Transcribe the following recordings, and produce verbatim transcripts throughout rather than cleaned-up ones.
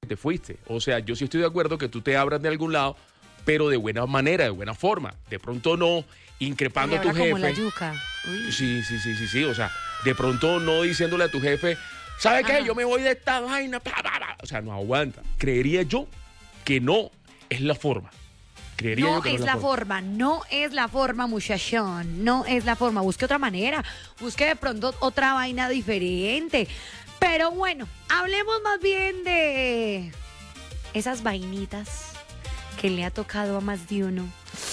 te fuiste. O sea, yo sí estoy de acuerdo que tú te abras de algún lado, pero de buena manera, de buena forma. De pronto no increpando a tu jefe. Como la yuca. Uy. Sí, sí, sí, sí, sí. O sea, de pronto no diciéndole a tu jefe, ¿sabe qué? Yo me voy de esta vaina. Bla, bla, bla. O sea, no aguanta. Creería yo que no es la forma. Creería no yo que es no la forma. forma, no es la forma, muchachón. No es la forma. Busque otra manera. Busque de pronto otra vaina diferente. Pero bueno, hablemos más bien de esas vainitas que le ha tocado a más de uno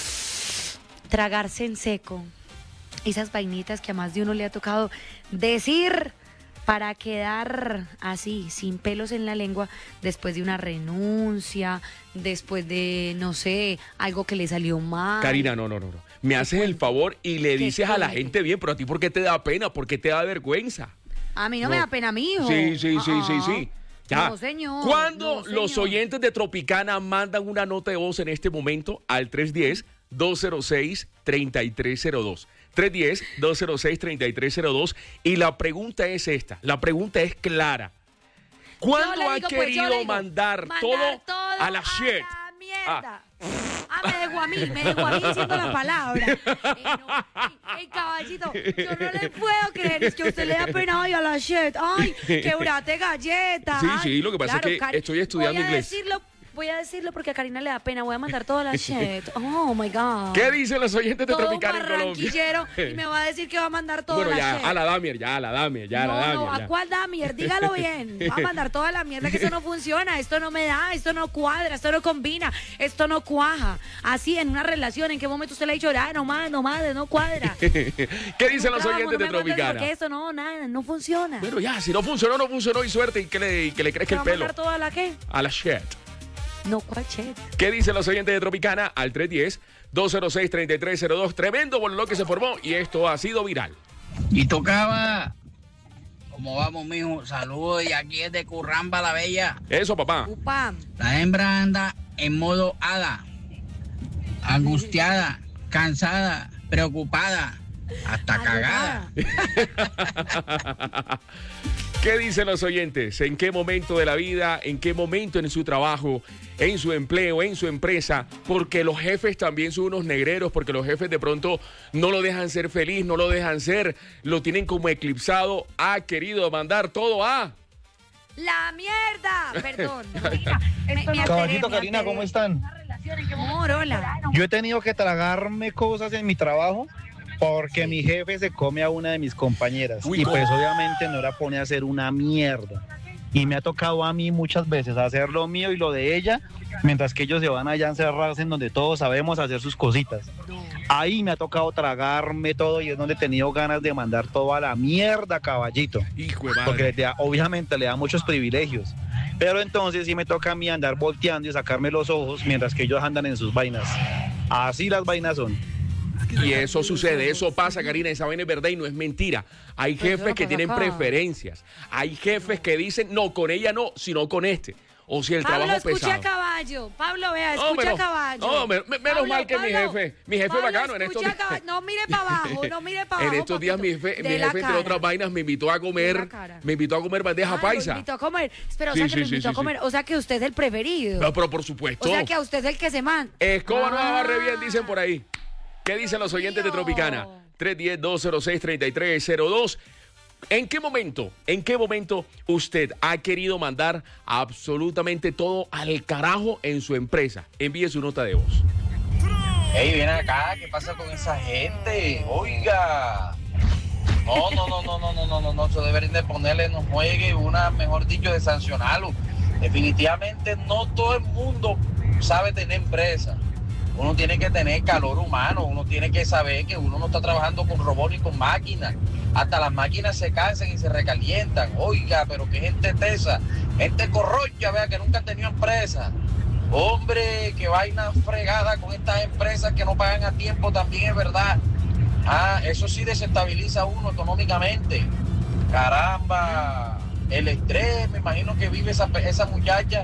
tragarse en seco. Esas vainitas que a más de uno le ha tocado decir para quedar así, sin pelos en la lengua, después de una renuncia, después de, no sé, algo que le salió mal. Karina, no, no, no, no. Me haces el favor y le dices a la gente bien, pero a ti ¿por qué te da pena? ¿Por qué te da vergüenza? A mí no, no me da pena, mijo. Sí, sí, sí, sí, sí. Ya. No, señor. Cuando no, señor. los oyentes de Tropicana mandan una nota de voz en este momento al tres uno cero, dos cero seis, tres tres cero dos. tres uno cero, dos cero seis, tres tres cero dos. Y la pregunta es esta. La pregunta es clara. ¿Cuándo ha digo, querido pues, digo, mandar, mandar todo, todo a la a shit? La mierda. Ah. Ah, me dejó a mí, me dejó a mí diciendo la palabra. Eh, no, ey, caballito, yo no le puedo creer, es que a usted le da pena, ay, a la shit, ay, quebrate galleta. Sí, ay, sí, lo que pasa claro, es que Cari, estoy estudiando voy a inglés. Decirlo, voy a decirlo porque a Karina le da pena, voy a mandar toda la shit. Oh, my God. ¿Qué dicen los oyentes de Todo Tropicana en Colombia? barranquillero y me va a decir que va a mandar toda bueno, la ya, shit. a la Damier, ya, a la Damier, ya, a no, la Damier. No, ya. ¿a cuál Damier? Dígalo bien. Va a mandar toda la mierda, que eso no funciona, esto no me da, esto no cuadra, esto no combina, esto no cuaja. Así, en una relación, ¿en qué momento usted le ha dicho, ah, no más, no más, no cuadra? ¿Qué dicen los trabajo, oyentes no de me mandes Tropicana? Porque eso no, nada, no funciona. Bueno, ya, si no funcionó, no funcionó y suerte y que le, y que le crezca el ¿Va a pelo. mandar toda la qué? A la shit. No, ¿cuál shit? ¿Qué dicen los oyentes de Tropicana? Al tres uno cero, dos cero seis, tres tres cero dos. Tremendo bololó que se formó y esto ha sido viral. Y tocaba. ¿Cómo vamos, mijo? Saludos y aquí es de Curramba la Bella. Eso, papá. Upa. La hembra anda en modo hada. Angustiada, cansada, preocupada, hasta cagada. ¿Qué dicen los oyentes? ¿En qué momento de la vida, en qué momento en su trabajo, en su empleo, en su empresa? Porque los jefes también son unos negreros, porque los jefes de pronto no lo dejan ser feliz, no lo dejan ser, lo tienen como eclipsado. Ha querido mandar todo a... ¡La mierda! Perdón. Mira, me, me alteré, Caballito, me Karina, alteré. ¿cómo están? Amor, hola. Yo he tenido que tragarme cosas en mi trabajo porque mi jefe se come a una de mis compañeras. Uy, y ¿cómo? pues obviamente no la pone a hacer una mierda. Y me ha tocado a mí muchas veces hacer lo mío y lo de ella, mientras que ellos se van allá a encerrarse en donde todos sabemos hacer sus cositas. Ahí me ha tocado tragarme todo y es donde he tenido ganas de mandar todo a la mierda, caballito. Hijo de madre. Porque le da- obviamente le da muchos privilegios. Pero entonces sí me toca a mí andar volteando y sacarme los ojos mientras que ellos andan en sus vainas. Así las vainas son. Y eso sucede, eso pasa, Karina, esa vaina es verdad y no es mentira. Hay Pues eso jefes no que pasa tienen acá. preferencias. Hay jefes que dicen, no, con ella no, sino con este. O si el Pablo, trabajo escucha a pesado. Caballo. Pablo, vea, No, escucha a menos- Caballo. no, me- me- menos mal que mi jefe- mi jefe Pablo, bacano en estos escucha a días. Caballo. No mire para abajo, no mire para abajo. En estos días mi jefe, papito. mi De la jefe, entre cara. otras vainas, me invitó a De comer, la cara. me invitó a comer bandeja Ah, lo paisa. invitó a comer. Pero, Sí, o sea, que sí, lo sí, invitó sí, a comer. O sea, que usted es el preferido. No, pero por supuesto. O sea, que a usted es el que se man. Escoba no Ah. barre bien, dicen por ahí. ¿Qué dicen los oyentes de Dios. Tropicana? tres uno cero, dos cero seis, tres tres cero dos. ¿En qué momento, en qué momento usted ha querido mandar absolutamente todo al carajo en su empresa? Envíe su nota de voz. Ey, ven acá, ¿qué pasa con esa gente? Oiga. No, no, no, no, no, no, no, no, no, eso deberían de ponerle, no juegue, una, mejor dicho, de sancionarlo. Definitivamente no todo el mundo sabe tener empresa. Uno tiene que tener calor humano, uno tiene que saber que uno no está trabajando con robots ni con máquinas. Hasta las máquinas se cansan y se recalientan. Oiga, pero qué gente tesa, gente corrocha, vea, que nunca ha tenido empresa. Hombre, qué vaina fregada con estas empresas que no pagan a tiempo, también es verdad. Ah, eso sí desestabiliza a uno económicamente. Caramba, el estrés, me imagino que vive esa, esa muchacha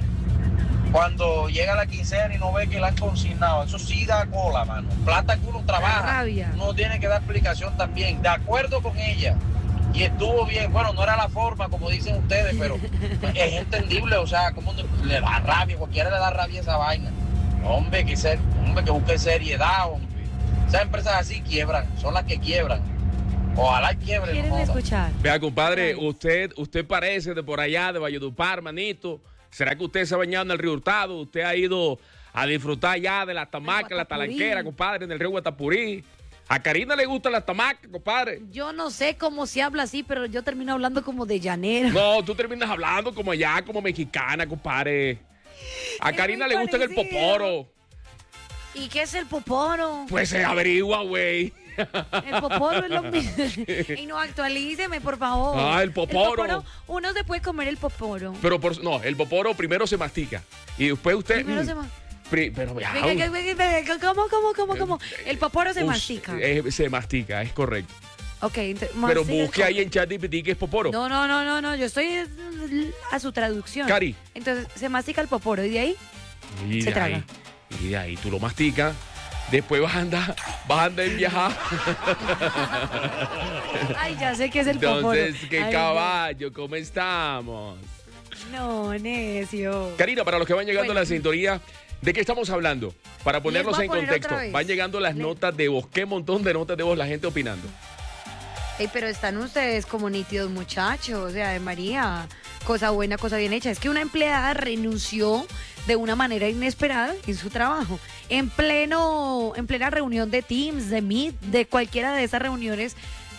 cuando llega la quincena y no ve que la han consignado. Eso sí da cola, mano. Plata que uno trabaja. rabia. Uno tiene que dar explicación también. De acuerdo con ella. y estuvo bien. Bueno, no era la forma, como dicen ustedes, pero es entendible, o sea, como le da rabia, cualquiera le da rabia a esa vaina. Hombre, que, ser, hombre, que busque seriedad, hombre. Esas empresas así quiebran, son las que quiebran. Ojalá quiebren. ¿Quieren no escuchar? Vea, compadre, Ay. usted usted parece de por allá, de Valledupar, manito. ¿Será que usted se ha bañado en el río Hurtado? ¿Usted ha ido a disfrutar ya de las tamacas, la Guatapurí. talanquera, compadre, en el río Guatapurí? A Karina le gustan las tamacas, compadre. Yo no sé cómo se habla así, pero yo termino hablando como de llanero. No, tú terminas hablando como allá, como mexicana, compadre. A Es Karina muy le gusta el parecido. poporo. ¿Y qué es el poporo? Pues se averigua, güey. El poporo es lo mismo. Y no, actualíceme, por favor. Ah, el poporo. Uno se puede comer el poporo. Pero por, no, el poporo primero se mastica. Y después usted. Primero mm, se ma- pri- pero ya, Venga, venga, venga, venga, ¿Cómo, cómo, cómo, cómo? El poporo se us- mastica. eh, se mastica, es correcto. Ok, entonces, Pero mastica busque el ahí en ChatGPT que es poporo. No, no, no, no, no, yo estoy eh, a su traducción. Cari. Entonces, se mastica el poporo y de ahí Y se de traga. ahí, y de ahí tú lo masticas. Después vas a andar, vas a andar en viajar. Ay, ya sé que es el poporo. Entonces, qué Ay, caballo, ¿cómo estamos? No, necio. Karina, para los que van llegando Bueno. a la sintonía, ¿de qué estamos hablando? Para ponerlos voy a en poner contexto. otra vez. Van llegando las Le- notas de voz. ¿Qué montón de notas de voz la gente opinando? Ey, pero están ustedes como nítidos muchachos, o sea, de María, cosa buena, cosa bien hecha. Es que una empleada renunció de una manera inesperada en su trabajo. En pleno, en plena reunión de Teams, de Meet, de cualquiera de esas reuniones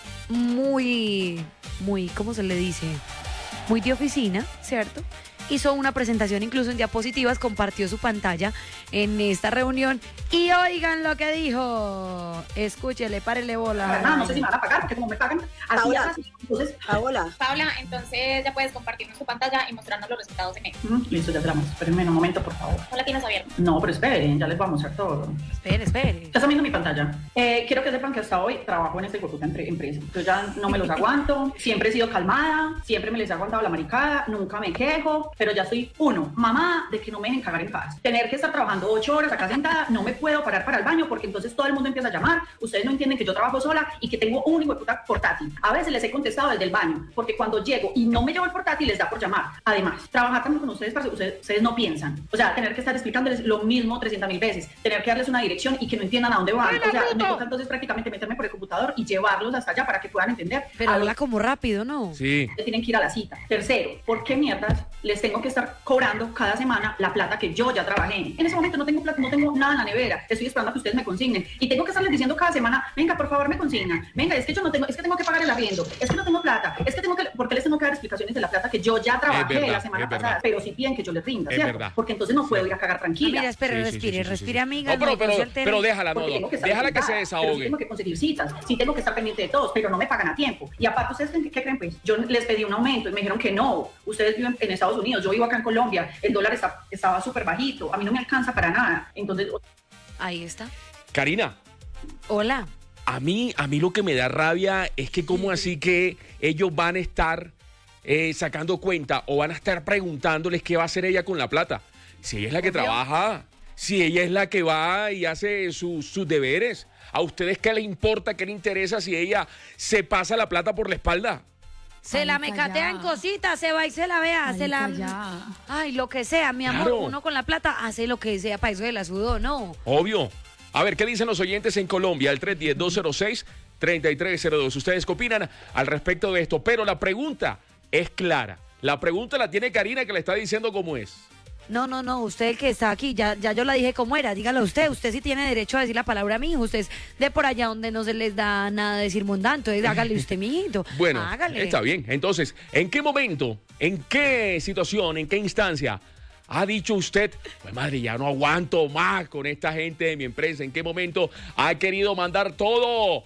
muy, muy, ¿cómo se le dice? Muy de oficina, ¿cierto? Hizo una presentación incluso en diapositivas, compartió su pantalla en esta reunión y oigan lo que dijo. Escúchele, párele bola. Para nada, no sé si me van a pagar, porque como me pagan, así Paola. es así. Entonces, Paola, Paula, entonces ya puedes compartirnos tu pantalla y mostrarnos los resultados de mes. mm, listo, ya esperamos. Espérenme un momento, por favor. No la tienes abierta. No, pero esperen, ya les voy a mostrar todo. Espere, espere. Ya están viendo mi pantalla. Eh, quiero que sepan que hasta hoy trabajo en esta hijueputa empre- empresa. Yo ya no me los aguanto. Siempre he sido calmada, siempre me les he aguantado la maricada, nunca me quejo, pero ya soy uno, mamá, de que no me dejen cagar en paz. Tener que estar trabajando ocho horas acá sentada, no me puedo parar para el baño porque entonces todo el mundo empieza a llamar. Ustedes no entienden que yo trabajo sola y que tengo un hijueputa portátil. A veces les he contestado desde el baño, porque cuando llego y no me llevo el portátil les da por llamar. Además, trabajar también con ustedes, parce, ustedes, ustedes no piensan. O sea, tener que estar explicándoles lo mismo trescientas mil veces, tener que darles una dirección y que no entiendan a dónde van. O sea, me toca entonces prácticamente meterme por el computador y llevarlos hasta allá para que puedan entender. Pero a habla como rápido, ¿no? Sí. que tienen que ir a la cita. Tercero, ¿por qué mierdas les tengo que estar cobrando cada semana la plata que yo ya trabajé? En ese momento no tengo plata, no tengo nada en la nevera, estoy esperando a que ustedes me consignen y tengo que estarles diciendo cada semana, venga, por favor, me consignan, venga, es que yo no tengo, es que tengo que pagar el arriendo, es que no tengo plata, es que tengo que, ¿por qué les tengo que dar explicaciones de la plata que yo ya trabajé verdad, la semana es verdad. pasada? Pero si piden que yo les rinda, Es ¿cierto? verdad. Porque entonces no puedo ir a cagar Ah, tranquila. mira, espere, Sí, sí, respire, sí, sí, sí, respire, sí. amiga. No, pero, no se pero, altere. pero déjala, no, Porque no. tengo que estar Déjala que se ocupada, sí desahogue. tengo que conseguir citas, sí tengo que estar pendiente de todos, pero no me pagan a tiempo. Y aparte, ¿ustedes qué, qué creen? Pues yo les pedí un aumento y me dijeron que no. Ustedes viven en Estados Unidos, yo vivo acá en Colombia, el dólar está, estaba súper bajito, a mí no me alcanza para nada. Entonces, Ahí está. Karina, Hola. a mí, a mí lo que me da rabia es que cómo así que ellos van a estar eh, sacando cuenta o van a estar preguntándoles qué va a hacer ella con la plata. Si ella es la que Obvio. trabaja, si ella es la que va y hace sus- sus deberes, ¿a ustedes qué les importa, qué les interesa si ella se pasa la plata por la espalda? Se la Marica, mecatean ya. cositas, se va y se la vea, se la... Marica, ya. Ay, lo que sea, mi amor, Claro. uno con la plata hace lo que sea, para eso de la sudó, ¿no? Obvio. A ver, ¿qué dicen los oyentes en Colombia? El tres uno cero, dos cero seis, tres tres cero dos. ¿Ustedes qué opinan al respecto de esto? Pero la pregunta es clara. La pregunta la tiene Karina, que le está diciendo cómo es. No, no, no, usted el que está aquí, ya, ya yo la dije cómo era, dígalo usted, usted sí tiene derecho a decir la palabra mi hijo, usted es de por allá donde no se les da nada de decir mundano, entonces hágale usted, mijito. Bueno, hágale. está bien. Entonces, ¿en qué momento, en qué situación, en qué instancia ha dicho usted, pues madre, ya no aguanto más con esta gente de mi empresa? ¿En qué momento ha querido mandar todo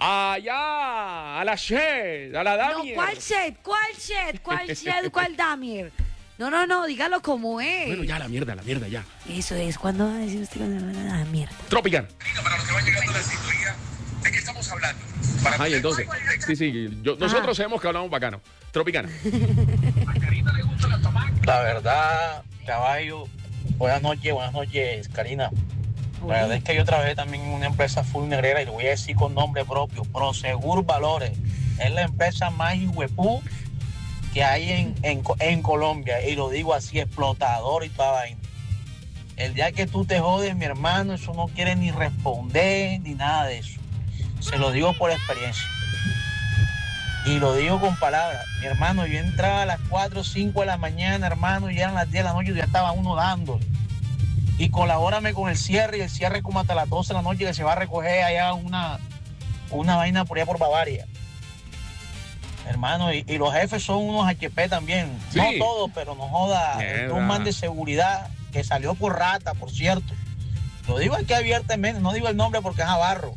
allá, a la Shed, a la No, Damier? ¿cuál Shed? ¿Cuál Shed? ¿Cuál Shed? ¿Cuál Damier? No, no, no, dígalo como es. Bueno, ya, la mierda, la mierda, ya. Eso es, cuando va a decir usted la mierda. Tropical. Para los que van llegando a la sintonía, ¿de qué estamos hablando? Para Ajá, y entonces, sí, sí, yo- nosotros sabemos que hablamos bacano. Tropicana. a Karina le gusta la tamaca. La verdad, caballo, buenas noches, buenas noches, Karina. La verdad es que yo trabajé también en una empresa full negrera y lo voy a decir con nombre propio, Prosegur Valores. es la empresa más hijuepú que hay en, en, en Colombia, y lo digo así, explotador y toda vaina. El día que tú te jodes, mi hermano, eso no quiere ni responder ni nada de eso. Se lo digo por experiencia. Y lo digo con palabras. Mi hermano, yo entraba a las cuatro o cinco de la mañana, hermano, y eran las diez de la noche y ya estaba uno dándole. Y colabórame con el cierre, y el cierre como hasta las doce de la noche, que se va a recoger allá una, una vaina por allá por Bavaria. Hermano, y, y los jefes son unos H P también. Sí. No todos, pero no joda. Mierda. Un man de seguridad que salió por rata, por cierto. Lo digo aquí abiertamente, no digo el nombre porque es Navarro.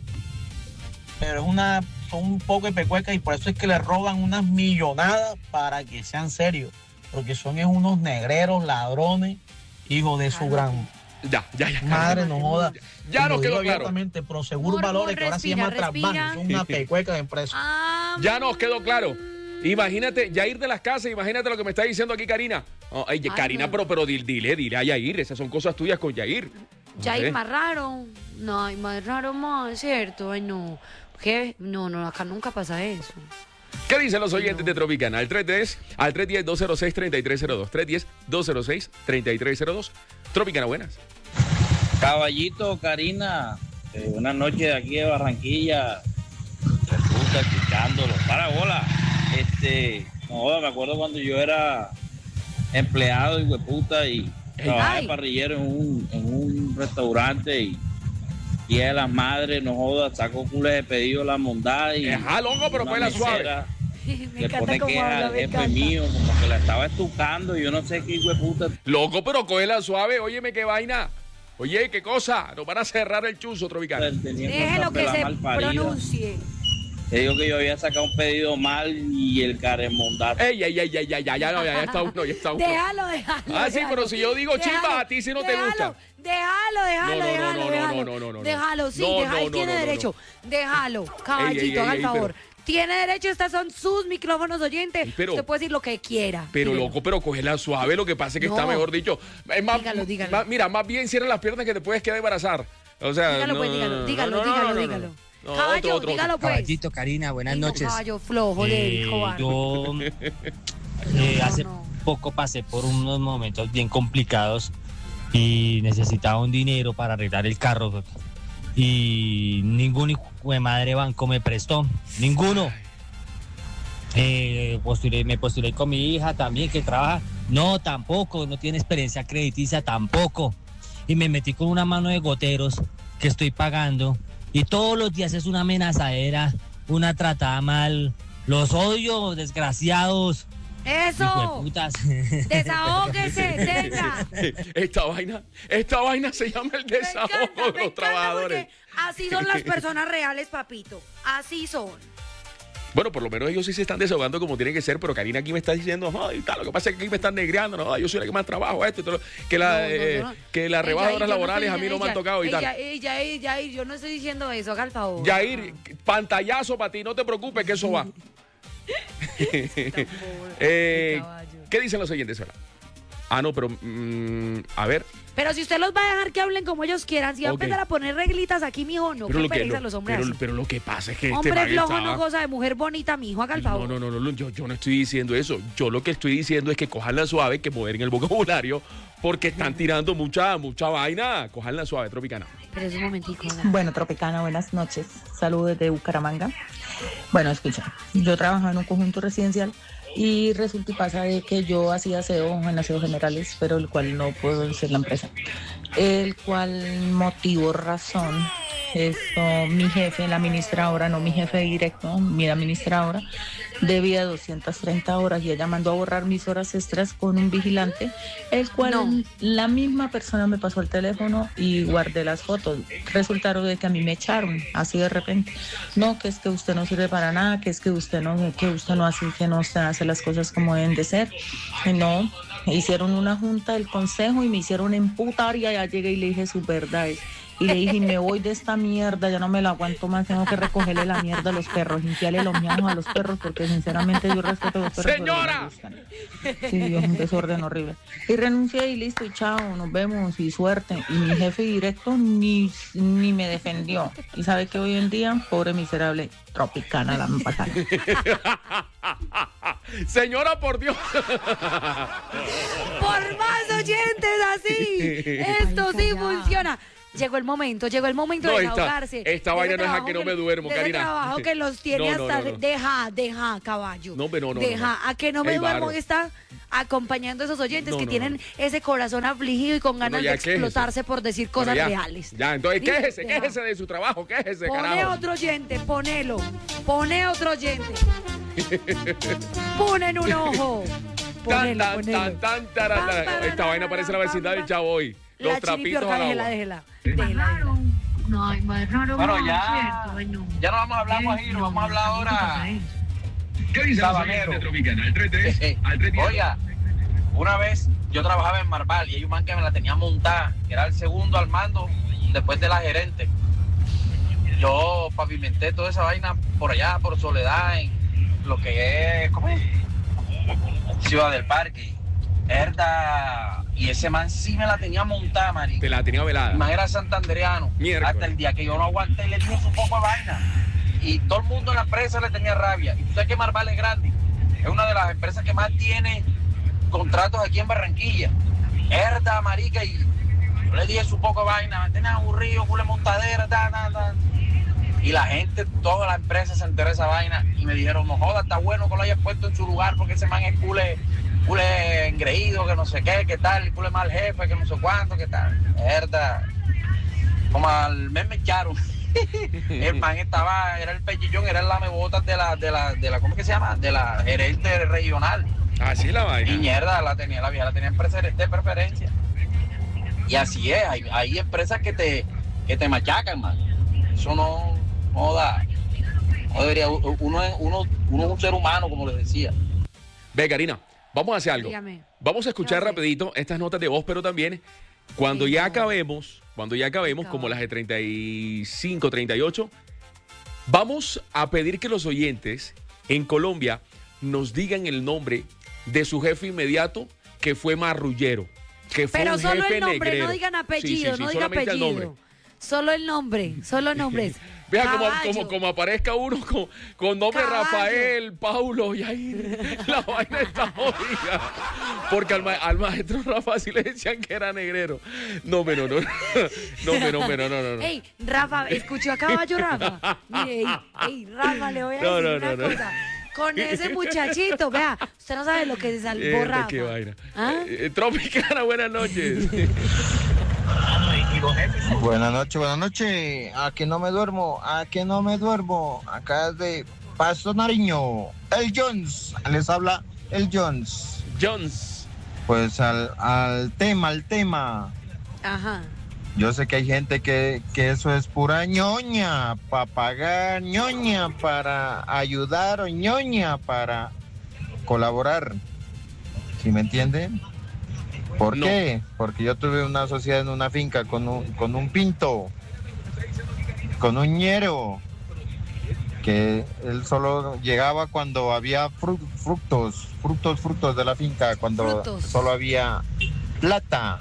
Pero es una, son un poco de pecuecas, y por eso es que le roban unas millonadas para que sean serios. Porque son es unos negreros, ladrones, hijos de su gran... Ya, ya, ya. Madre, no joda. Ya, ya nos quedó claro. Prosegur Valores, que ahora se llama Transbank, son una pecueca de empresa. Ah, ya nos quedó claro. Imagínate, Yair de las Casas, imagínate lo que me está diciendo aquí Karina. Oh, ay, Ay, Karina, no. pero, pero dile, dile, dile a Yair, esas son cosas tuyas con Yair. Yair, más raro. No, hay más raro más, ¿cierto? Ay, no. ¿Qué? No, no, acá nunca pasa eso. ¿Qué dicen los oyentes no. de Tropicana? Al tres diez, al tres diez, dos cero seis, tres tres cero dos. tres diez, dos cero seis, tres tres cero dos. Tropicana, buenas. Caballito, Karina, eh, buenas noches de aquí de Barranquilla. Resulta escuchándolo. Para bola. Este, no, me acuerdo cuando yo era empleado y hueputa y trabajaba de parrillero en un, en un restaurante, y y a las madres, no jodas, sacó cules de pedido la mondada y... Ajá, loco, pero fue la suave. Le pone que al jefe mío, como que la estaba estucando y yo no sé qué hijo de puta. Loco, pero cógela suave, óyeme qué vaina. Oye, qué cosa, nos van a cerrar el chuzo, Tropicana. Déjelo que se pronuncie. Te digo que yo había sacado un pedido mal y el caremondazo. Ey, ey, ey, ey, ya, ya, ya, no, ya, ya está uno, ya está uno. Déjalo, déjalo. Ah, sí, déjalo, pero si yo digo chimba, a ti si no déjalo, te gusta. Déjalo, déjalo, no, no, déjalo, no, déjalo. No, no, no, no, no. Déjalo, sí, no, deja, no, él no, tiene no, derecho. No. Déjalo, caballito, ey, ey, haga el ey, favor. Pero... Tiene derecho, estos son sus micrófonos oyentes. Pero, usted puede decir lo que quiera. Pero dígalo. loco, pero cógela suave, lo que pasa es que no. está mejor dicho. Es más, dígalo, dígalo. Más, mira, más bien cierra las piernas que te puedes quedar embarazar. O sea, dígalo, no, pues, dígalo, no, dígalo, no, no, dígalo, no, no, dígalo. No, Caballo, otro, otro, dígalo otro. pues. Caballito, Karina, buenas Digo, noches. Caballo flojo, eh, Yo eh, hace no, no. poco pasé por unos momentos bien complicados y necesitaba un dinero para arreglar el carro. Y ningún hijo de madre banco me prestó. Ninguno. Eh, postulé, me postulé con mi hija también, que trabaja. No, tampoco. No tiene experiencia crediticia, tampoco. Y me metí con una mano de goteros que estoy pagando. Y todos los días es una amenazadera, una tratada mal. Los odio, desgraciados. ¡Eso! ¡Desahógese! ¡Tenga! Esta vaina, esta vaina se llama el desahogo me encanta, de los trabajadores. Así son las personas reales, papito. Así son. Bueno, por lo menos ellos sí se están desahogando como tiene que ser, pero Karina aquí me está diciendo, ay, tal, lo que pasa es que aquí me están negreando, no, yo soy la que más trabajo, esto, todo, que la, no, no, eh, no. que las rebajadoras laborales no a mí no ella, me han tocado y ella, tal. Ella, Yair, Yair, yo no estoy diciendo eso, haga el favor. Yair, pantallazo para ti, no te preocupes que eso va. eh, ¿Qué dicen los oyentes ahora? Ah, no, pero mmm, a ver. Pero si usted los va a dejar que hablen como ellos quieran, si va okay. a empezar a poner reglitas aquí, mijo, no, pero qué lo que, pereza lo, los hombres pero, así. pero lo que pasa es que hombre este flojo estaba... no goza de mujer bonita, mijo, haga el favor. No, no, no, no, yo, yo no estoy diciendo eso. Yo lo que estoy diciendo es que cojanla suave, que moderen el vocabulario, porque están tirando mucha, mucha vaina. Cojanla suave, Tropicana. Pero es un momentico. ¿no? Bueno, Tropicana, buenas noches. Saludos desde Bucaramanga. Bueno, escucha, yo trabajaba en un conjunto residencial y resulta y pasa de que yo hacía aseo en aseos generales, pero el cual no puedo decir la empresa. El cual motivo, razón, esto, mi jefe, la administradora, no mi jefe directo, mi administradora, debía doscientas treinta horas y ella mandó a borrar mis horas extras con un vigilante, el cual no. la misma persona me pasó el teléfono y guardé las fotos. Resultaron de que a mí me echaron, así de repente. No, que es que usted no sirve para nada, que es que usted no, que usted no hace, que no usted hace las cosas como deben de ser. No, hicieron una junta del consejo y me hicieron emputar y allá llegué y le dije sus verdades. Y le dije, me voy de esta mierda, ya no me la aguanto más, tengo que recogerle la mierda a los perros, limpiarle los miados a los perros, porque sinceramente yo respeto a los perros. ¡Señora! Sí, Dios, un desorden horrible. Y renuncié y listo, y chao, nos vemos, y suerte. Y mi jefe directo ni, ni me defendió. Y sabe que hoy en día, pobre miserable, Tropicana la pasada. Señora, por Dios. Por más oyentes así. Esto sí funciona. Llegó el momento, llegó el momento No, de esta, desahogarse. esta De vaina ese no es a trabajo que no me duermo, de ese Karina. trabajo que los tiene No, no, hasta... no, no. Deja, deja, caballo. No, pero no, no, Deja, no. a que no me Ey, duermo. varo. Está acompañando a esos oyentes No, que no, tienen no. ese corazón afligido y con ganas ya, de quéjese. explotarse por decir Bueno, cosas ya, reales. Ya, entonces Dice, quéjese, deja. quéjese de su trabajo, quéjese, Pone carajo. otro oyente, ponelo. Pone otro oyente. Ponen un ojo. Tan, Ponelo, tan, ponelo. tan, tan, taran, taran. Pam, pam, Esta vaina parece la vecindad del Chavo hoy. Los La trapitos chiripiorca, al déjela, agua. déjela. Déjela, déjela. No, es más raro. Bueno, no, ya, ¿cierto? Bueno, ya no vamos a hablar, Guajiro, vamos a hablar ahora. ¿Qué dice la Sabanero. de Tropicana? Al tres tres, al tres diez. Oiga, una vez yo trabajaba en Marval y hay un man que me la tenía montada, que era el segundo al mando después de la gerente. Yo pavimenté toda esa vaina por allá, por Soledad, en lo que es, ¿cómo es? Ciudad del Parque. Herda. Y ese man sí me la tenía montada, marico. Te la tenía velada. El man era santandereano. Miércoles. Hasta el día que yo no aguanté y le dije su poco de vaina. Y todo el mundo en la empresa le tenía rabia. Y tú sabes que Marval es grande. Es una de las empresas que más tiene contratos aquí en Barranquilla. Herda, marica, y yo le dije su poco de vaina. Me tenía aburrido, cule montadera, ta, ta, ta. Y la gente, toda la empresa se enteró de esa vaina y me dijeron, no joda, está bueno que lo hayas puesto en su lugar porque ese man es cule, cule engreído, que no sé qué, que tal, cule mal jefe, que no sé cuánto, que tal. Verdad. Como al mes me echaron. El man estaba, era el pechillón, era el lamebotas de la, de la, de la, ¿cómo es que se llama? De la gerente regional. Así la vaina. Y mierda, la tenía, la vieja la tenía en preferencia, de preferencia. Y así es, hay, hay empresas que te, que te machacan, man. Eso no... No da. No debería, uno, es- uno, uno es un ser humano, como les decía. Ve, Karina, vamos a hacer algo. Dígame. Vamos a escuchar ¿Qué va a hacer? rapidito estas notas de voz, pero también cuando Sí, ya no. acabemos, cuando ya acabemos, Acaba. como las de treinta y cinco, treinta y ocho, vamos a pedir que los oyentes en Colombia nos digan el nombre de su jefe inmediato que fue marrullero, que fue Pero un solo jefe el nombre, negrero. no digan Sí, apellido, sí, sí, no digan solamente el apellido. nombre. Solo el nombre, solo nombres. Vea como, Caballo. como, como aparezca uno con, con nombre Caballo. Rafael, Paulo y ahí la vaina está jodida. Porque al, ma- al maestro Rafa sí le decían que era negrero. No, pero no, no, no, pero no, no, no, no. Ey, Rafa, ¿escuchó a caballo, Rafa? Mire, ey, ey, Rafa, le voy a No, decir no, una no, no. cosa. Con ese muchachito, vea, usted no sabe lo que se salvó Mierda, Rafa. qué vaina. ¿Ah? Eh, eh, Tropicana, buenas noches. Buenas noches, buenas noches. A que no me duermo, a que no me duermo. Acá de Paso Nariño. El Jones. Les habla el Jones. Jones. Pues al, al tema, al tema. Ajá. Yo sé que hay gente que, que eso es pura ñoña, para pagar ñoña, para ayudar o ñoña, para colaborar. ¿Sí me entienden? ¿Por No. qué? Porque yo tuve una sociedad en una finca con un, con un pinto, con un ñero, que él solo llegaba cuando había fru- frutos, frutos, frutos de la finca, cuando Frutos. solo había plata.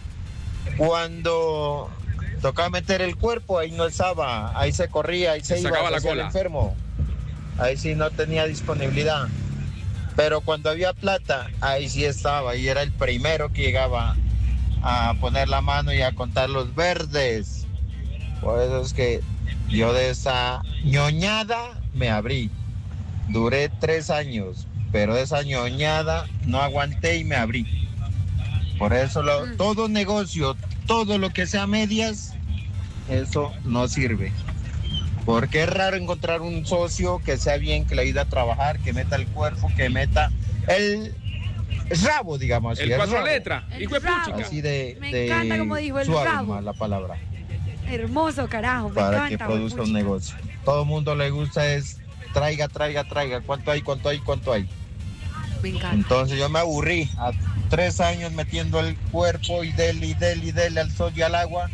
Cuando tocaba meter el cuerpo, ahí no estaba, ahí se corría, ahí se, Se iba, sacaba se la hacía el cola. enfermo. Ahí sí no tenía disponibilidad. Pero cuando había plata, ahí sí estaba, y era el primero que llegaba a poner la mano y a contar los verdes. Por eso es que yo de esa ñoñada me abrí. Duré tres años, pero de esa ñoñada no aguanté y me abrí. Por eso lo- Mm. todo negocio, todo lo que sea medias, eso no sirve. Porque es raro encontrar un socio que sea bien, que le ayude a trabajar, que meta el cuerpo, que meta el rabo, digamos así. El cuatro rabo. letras. El Hijo de rabo. puchica. Así de, Me de encanta como dijo el suave rabo. más la palabra, Hermoso, carajo, me para encanta. que produzca un huepucha. negocio. Todo el mundo le gusta es traiga, traiga, traiga. ¿Cuánto hay, cuánto hay, cuánto hay? Me encanta. Entonces yo me aburrí a tres años metiendo el cuerpo y dele y dele y dele al sol y al agua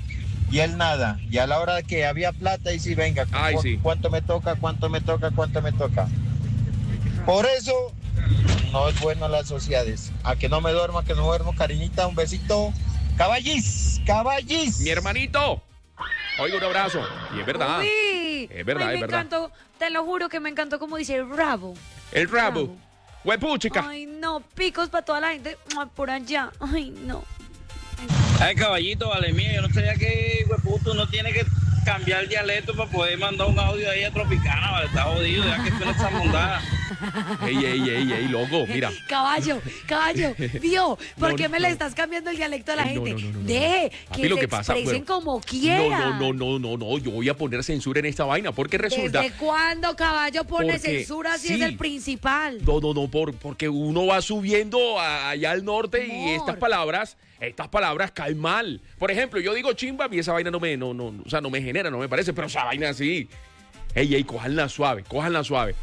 y él nada. Y a la hora que había plata, y sí, venga, Ay, ¿cu- sí. ¿cuánto me toca? ¿Cuánto me toca? ¿Cuánto me toca? Por eso no es bueno las sociedades. A que no me duermo, a que no duermo, cariñita, un besito. Caballis, caballis. Mi hermanito. Oiga, un abrazo. Y es verdad. Uy. Es verdad, Ay, es me verdad. encantó, te lo juro que me encantó como dice el rabo. El rabo. Huepuchica. Ay, no, picos para toda la gente mua, por allá. Ay, no. Ay, caballito, vale mía, yo no sabía que, hueputo, uno tiene que cambiar el dialecto para poder mandar un audio ahí a Tropicana, vale, está jodido, ya que suena esa mondada. Ey, ey, ey, ey, loco, mira. Caballo, caballo, vio, ¿por No, qué me no. le estás cambiando el dialecto a la Ay, no, gente? no, no, no, no. Deje Papi, que lo se que pasa, expresen bueno, como quieran. No, no, no, no, no, no, yo voy a poner censura en esta vaina porque resulta... ¿Desde cuándo, caballo, pone Porque censura si sí. es el principal? No, no, no, por, porque uno va subiendo a- allá al norte y estas palabras, estas palabras caen mal. Por ejemplo, yo digo chimba y esa vaina no me, no, no, o sea, no me genera, no me parece, pero esa vaina así. Ey, ey, cójanla suave, cójanla suave.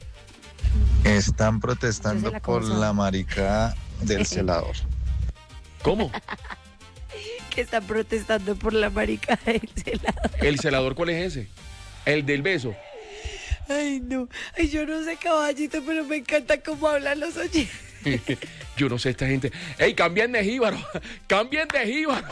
Están protestando la por cosa. la maricada del celador. ¿Cómo? Que están protestando por la marica del celador. ¿El celador cuál es ese? El del beso. Ay, no. Ay, yo no sé, caballito, pero me encanta cómo hablan los oyentes. Yo no sé esta gente. ¡Ey, cambien de jíbaro! ¡Cambien de jíbaro!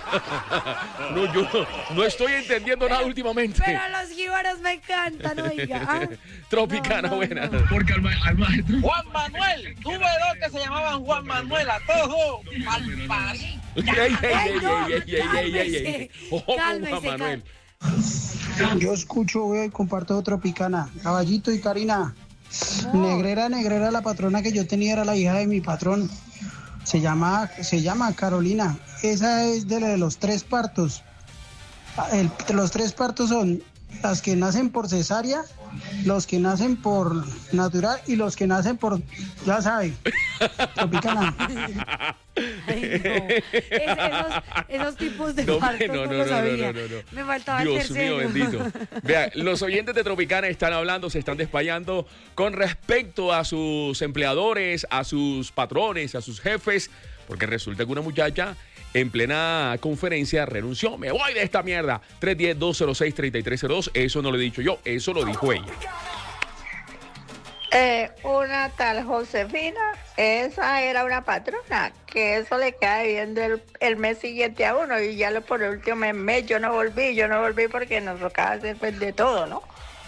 No, yo no, no estoy entendiendo nada últimamente. Pero los jíbaros me encantan, oiga. Ah, Tropicana, no, no, buena. no. Porque al, maestro. Juan Manuel, tuve dos que se llamaban Juan Manuel, a todos, pa'l París. ¡Ey, ey, ey, Ay, no, ey, ey, ey, ey, ey, ey, ey! ¡Ojo, Cálmese, Juan Manuel! Yo escucho, veo y comparto Tropicana. Caballito y Karina. Negrera, negrera, la patrona que yo tenía era la hija de mi patrón. Se llama, se llama Carolina. Esa es de la de los tres partos. El- los tres partos son las que nacen por cesárea, los que nacen por natural y los que nacen por, ya sabe, Tropicana. Ay, no. Es- esos, esos tipos de No, partos no, no, no, lo no, sabía. no, no, no. Me faltaba el Dios mío, tercero. bendito. Vea, los oyentes de Tropicana están hablando, se están despayando con respecto a sus empleadores, a sus patrones, a sus jefes, porque resulta que una muchacha en plena conferencia renunció. Me voy de esta mierda. tres uno cero, dos cero seis, tres tres cero dos. Eso no lo he dicho yo, eso lo dijo ella. Eh, una tal Josefina, esa era una patrona, que eso le cae bien del, el mes siguiente a uno y ya lo por el último mes yo no volví, yo no volví porque nos tocaba hacer pues, de todo, ¿no?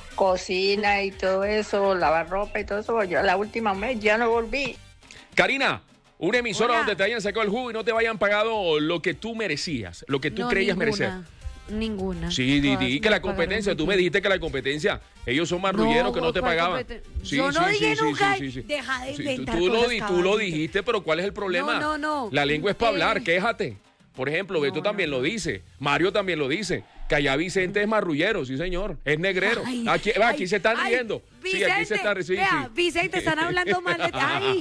Cocina y todo eso, lavar ropa y todo eso, yo la última mes ya no volví. Karina, una emisora Hola. donde te hayan sacado el jugo y no te vayan pagado lo que tú merecías, lo que tú No, creías ninguna, merecer. Ninguna. Sí, di, Todas di me que la pagaron competencia, tú me mucho. dijiste que la competencia, ellos son marrulleros que no te ¿cuál pagaban. competen- Sí, Yo no sí, dije sí, sí, nunca, sí, sí, sí. deja de Sí, inventar tú, lo, cosas, di- tú lo caballito. dijiste, pero ¿cuál es el problema? No, no, no. La lengua es para hablar, Eh. quéjate. Por ejemplo, Beto también lo dice, Mario también lo dice, que allá Vicente es marrullero, sí señor, es negrero. Ay, aquí va, aquí ay, se están ay, riendo. Sí, aquí se están Vicente, riendo. Sí, vea, sí. Vicente, están hablando mal de ti. Ay.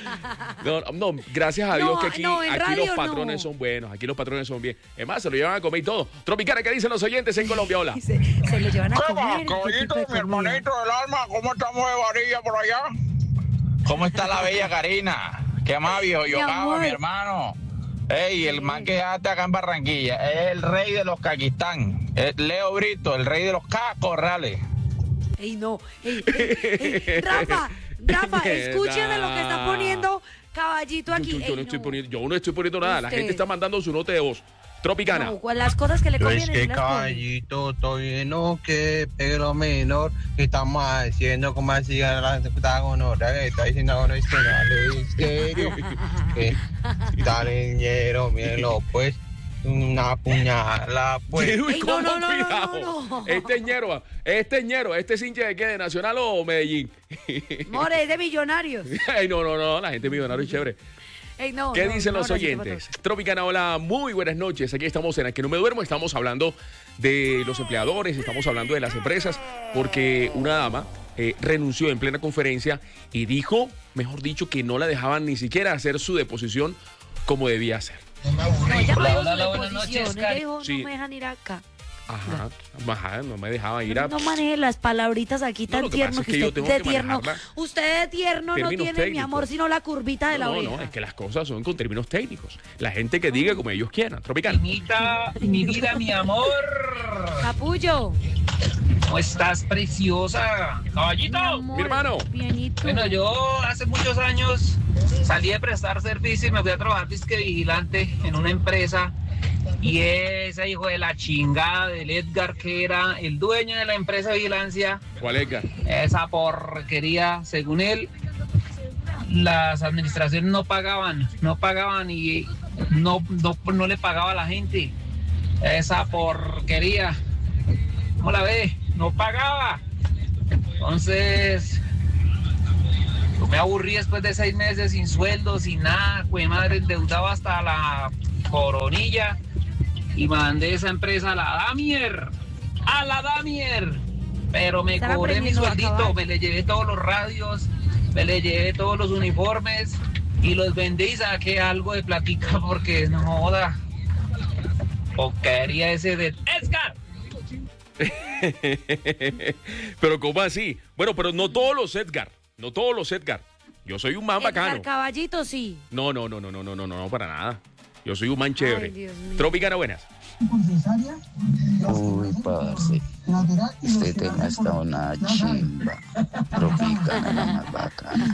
No, no, gracias a Dios No, que aquí, no, en aquí radio los patrones no. son buenos, aquí los patrones son bien. Es más, se lo llevan a comer y todo. Tropicana, ¿qué dicen los oyentes en Colombia? Hola. Se, se lo llevan a ¿Qué comer. más, ¿qué caballito, tipo de mi comida? hermanito del alma? ¿Cómo estamos de varilla por allá? ¿Cómo está la bella Karina? ¿Qué más, viejo? Yo Mi acaba, amor. mi hermano. Ey, el man que dejaste acá en Barranquilla es el rey de los Caquistán. Es Leo Brito, el rey de los Cacorrales. Ey, no. Ey, ey, ey. Rafa, Rafa, escúcheme lo que está poniendo Caballito Yo, aquí. yo- yo Ey, no estoy no. poniendo, yo no estoy poniendo nada, la Usted. gente está mandando su nota de voz. Tropicana. No, con las cosas que le Yo es convienen. que sí las pone. caballito, estoy lleno que pegue lo menor que estamos haciendo como así la diputada honora que está diciendo ahora es que no le serio que dale dinero, mírenlo pues una puñalada pues. Uy, Ey, no, ¿cómo? no, no, no, Cuidado. no, no. Este es ñero, este es ñero, este es hincha de qué, de Nacional o Medellín. More, es de millonarios. Ay, no, no, no, la gente millonaria es chévere. Ey, no, ¿Qué no, dicen no, los no, sí, oyentes? Tropicana, hola, muy buenas noches. Aquí estamos en Aquí No Me Duermo. Estamos hablando de los empleadores, estamos hablando de las empresas, porque una dama eh, renunció en plena conferencia y dijo, mejor dicho, que no la dejaban ni siquiera hacer su deposición como debía hacer. No, ella Hola, no hola, dijo buenas su noches, deposición, ella Cari. dijo, Sí. no me dejan ir acá. Ajá, ajá, no me dejaban ir a... No maneje las palabritas aquí tan No, lo que tierno pasa es que que yo usted tengo de que tierno. manejarla. Usted de tierno no Términos tiene, mi técnicos. amor, sino la curvita de la No, oreja. no, es que las cosas son con términos técnicos. La gente que diga como ellos quieran. Tropical. Anita, mi vida, mi amor. Capullo. ¿Cómo estás, preciosa? Caballito. Mi hermano. Bienito. Bueno, yo hace muchos años salí de prestar servicio y me fui a trabajar disque vigilante en una empresa. Y ese hijo de la chingada del Edgar, que era el dueño de la empresa de vigilancia. ¿Cuál Edgar? Esa porquería, según él, las administraciones no pagaban, no pagaban y no, no, no le pagaba a la gente. Esa porquería, ¿cómo la ve? No pagaba. Entonces, yo me aburrí después de seis meses sin sueldo, sin nada, pues madre, endeudado hasta la coronilla. Y mandé esa empresa a la Damier, a la Damier. Pero me Estaba cobré mi aprendiendo a sueldito, acabar. me le llevé todos los radios, me le llevé todos los uniformes y los vendí y saqué algo de platica porque no joda. Porquería ese de Edgar. Pero ¿cómo así? Bueno, pero no todos los Edgar, no todos los Edgar. Yo soy un man Edgar bacano. Caballito, sí. No, no, no, no, no, no, no, no, para nada. Yo soy un man chévere. Ay, Dios mío. Tropicana, buenas. Uy, parce, este tema está una chimba. Tropicana, la más bacana.